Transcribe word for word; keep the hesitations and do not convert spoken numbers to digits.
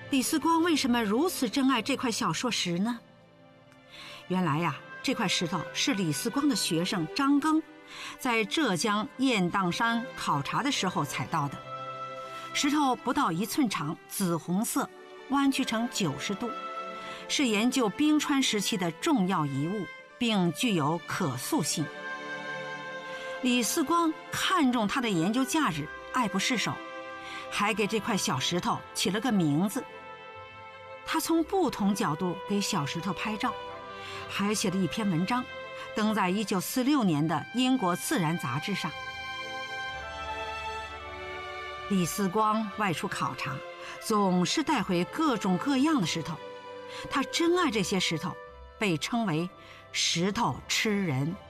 李思光为什么如此珍爱这块小硕石呢？原来呀，这块石头是李思光的学生张庚在浙江雁荡山考察的时候采到的。石头不到一寸长，紫红色，弯曲成九十度，是研究冰川时期的重要遗物，并具有可塑性。李思光看中它的研究价值，爱不释手，还给这块小石头起了个名字。他从不同角度给小石头拍照，还写了一篇文章，登在一九四六年的英国《自然》杂志上。李思光外出考察，总是带回各种各样的石头，他珍爱这些石头，被称为石头吃人。